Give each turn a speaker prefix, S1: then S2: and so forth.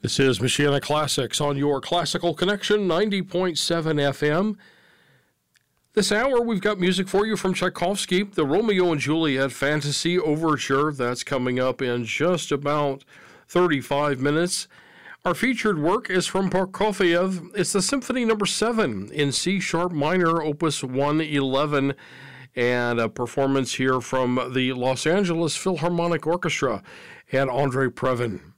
S1: This is Michiana Classics on your Classical Connection 90.7 FM. This hour, we've got music for you from Tchaikovsky, the Romeo and Juliet Fantasy Overture. That's coming up in just about 35 minutes. Our featured work is from Prokofiev. It's the Symphony No. 7 in C-sharp minor, Opus 111, and a performance here from the Los Angeles Philharmonic Orchestra and Andre Previn.